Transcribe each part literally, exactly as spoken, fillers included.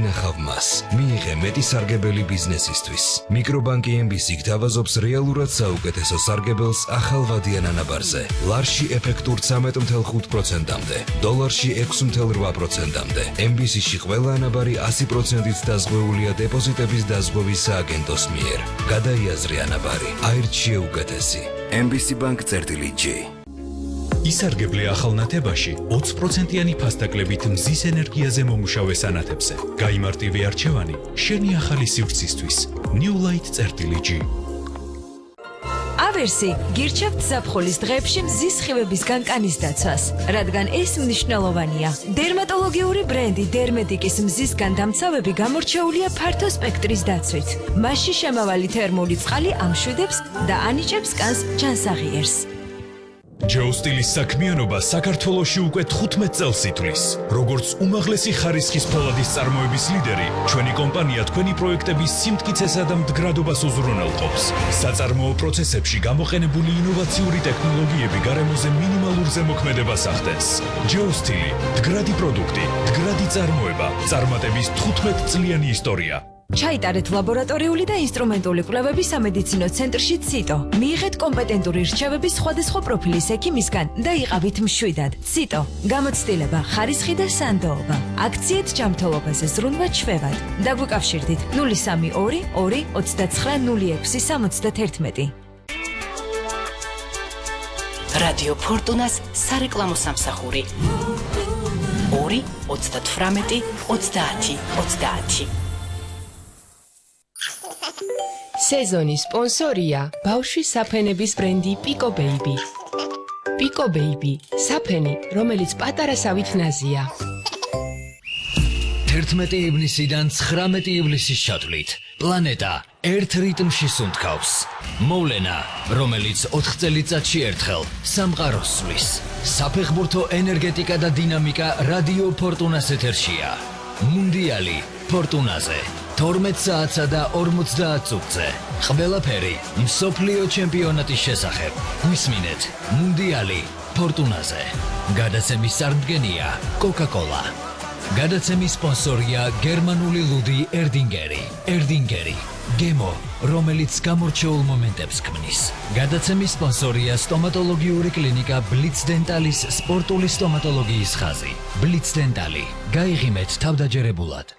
განახავ მას. მიიღე მეტი სარგებელი ბიზნესისთვის. მიკრობანკი ემ ბი სი გთავაზობს რეალურად საუკეთესო სარგებელს ახალვადიან ანაბარზე. ლარში ეფექტურ ცამეტ ათი თხუთმეტ პროცენტამდე, დოლარში ექვსი ათი რვა პროცენტამდე. ემ ბი სი-ში ყველა ანაბარი ასი პროცენტით დაზღვეულია დეპოზიტების დაზღვევის სააგენტოს მიერ. გადაიაზრე ანაბარი. აირჩიე უკეთესი. ემ ბი სი ბანკ წერტილი ჯი. ისარგებლე ახალ ნათებაში ოცი პროცენტიანი ფასდაკლებით მზის ენერგიაზე მომუშავე სანათებზე. გაიმარტივე არჩევანი შენი ახალი სივრცისთვის. New Light წერტილი ჯი. ავერსი გირჩევთ ზაფხულის დღეებში მზის სხივების განკანის დაცვას, რადგან ეს მნიშვნელოვანია. დერმატოლოგიური ბრენდი დერმედიკის მზისგან დამცავები გამორჩეულია ფართო სპექტრის დაცვით. მასში შემავალი თერმული წყალი ამშვიდებს და ანიჭებს კანს ჯანსაღიერს. ჯოუსტილის საქმიანობა საქართველოში უკვე თხუთმეტ წელს ითვლის. როგორც უმაღლესი ხარისხის ფოლადის წარმოების ლიდერი, ჩვენი კომპანია თქვენი პროექტების სიმტკიცესა და მდგრადობას უზრუნველყოფს. საწარმოო პროცესებში გამოყენებული ინოვაციური ტექნოლოგიები გარემოზე მინიმალურ ზემოქმედებას ახდენს. ჯოუსტილი, მდგრადი პროდუქტი, მდგრადი წარმოება, წარმატების თხუთმეტ წლიანი ისტორია. ჩაიტარეთ ლაბორატორიული და ინსტრუმენტული კვლევები სამედიცინო ცენტრში ციტო. მიიღეთ კომპეტენტური რჩევები სხვადასხვა პროფილის ექიმისგან და იყავით მშვიდად. ციტო. გამოცდილება, ხარისხი და სანდოობა. აქციეთ ჯანმრთელობაზე ზრუნვა ჩვევად. დაგვიკავშირდით ნული სამი ორი ორი ოცდაცხრა ნული ექვსი სამოცდაათერთმეტი. რადიო ფორტუნას სარეკლამო სამსახური. ორი ოცდათვრამეტი ოცდაათი ოცდაათი. სეზონის სპონსორია ბავშვის საფენების ბრენდი Pico Baby. Pico Baby, საფენი, რომელიც პატარა სავით ნაზია. თერთმეტი ივნისიდან ცხრამეტი ივლისის ჩათვლით პლანეტა ერთ რიტმში სუნთქავს. მოვლენა, რომელიც ოთხ წელიწადში ერთხელ სამყაროს სვლის. საფეხბურთო ენერგეტიკა და დინამიკა რადიო ფორტუნას ეთერშია. მუნდიალი ფორტუნაზე. თორმეტ საათსა და ორმოცდაათ წუთზე. ყველაფერი მსოფლიო ჩემპიონატის შესახებ. გვისმინეთ მუნდიალი ფორტუნაზე. გადაცემის წარმდგენია Coca-Cola. გადაცემის სპონსორია გერმანული ლუდი ერდინგერი. ერდინგერი, გემო, რომელიც გამორჩეულ მომენტებს ქმნის. გადაცემის სპონსორია სტომატოლოგიური კლინიკა Blitz Dentalis სპორტული სტომატოლოგიის ხაზი. Blitz Dentali. გაიღიმეთ თავდაჯერებულად.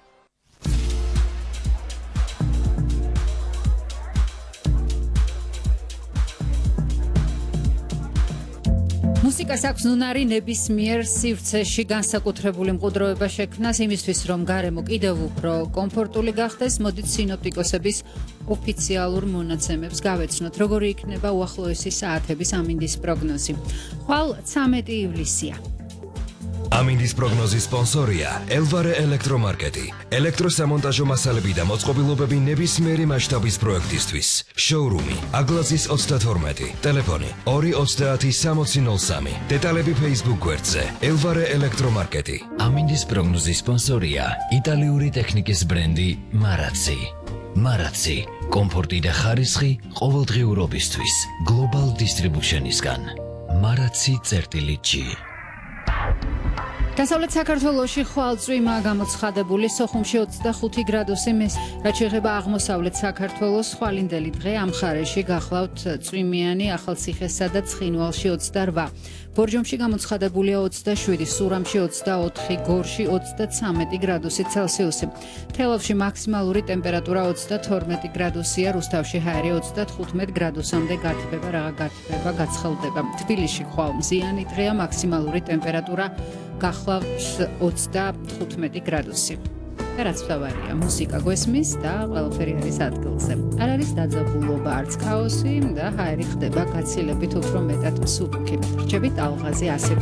მუსიკას აქვს უნარი ნებისმიერ სივრცეში განსაკუთრებული მყუდროება შექმნას იმისთვის, რომ გარემო კიდევ უფრო კომფორტული გახდეს, მოდით სინოპტიკოსების ოფიციალურ მონაცემებს გავეცნოთ, როგორი იქნება უახლოესი საათების ამინდის პროგნოზი. ხვალ ცამეტი ივლისია. ამინდის პროგნოზის სპონსორია ელვარე ელექტრომარკეტი. ელექტროსამონტაჟო მასალები და მოწყობილობები ნებისმიერი მასშტაბის პროექტისთვის. შოურუმი აგლაზის ოცდათორმეტი. ტელეფონი ორი ოცდაათი სამოცი ნული სამი. დეტალები Facebook გვერდზე ელვარე ელექტრომარკეტი. ამინდის პროგნოზის სპონსორია იტალიური ტექნიკის ბრენდი მარაცი. მარაცი, კომფორტი და ხარისხი ყოველდღიურობისთვის. Global Distribution-ისგან. მარაცი წერტილი ჯი. დასავლეთ საქართველოში ხვალ წვიმაა გამოცხადებული, სოხუმში ოცდახუთი გრადუსი, რაც შეეხება აღმოსავლეთ საქართველოს, ხვალინდელი დღე ამ მხარეში გახლავთ წვიმიანი, ახალციხესა და ცხინვალში ოცდარვა. ბორჯომში გამოცხადებულია ოცდაშვიდი, სურამში ოცდაოთხი, გორში ოცდაცამეტი გრადუსი ცელსიუსი. თელავში მაქსიმალური ტემპერატურა ოცდათორმეტი გრადუსია, რუსთავში ჰაერი ოცდათხუთმეტ გრადუსამდე გართბება, რაღა გართბება გაცხელდება. თბილისში ხვალ მზიანი დღეა, მაქსიმალური ტემპერატურა გახლავთ ოცდათხუთმეტი გრადუსი. და რაც თავარია, მუსიკა გვესმის და ყველაფერი არის ადგილზე. არ არის დაძაბულობა, არც ქაოსი და ჰაერი ხდება გაცილებით უფრო მეტად მსუბუქი. რჩებით ალღაზე ასე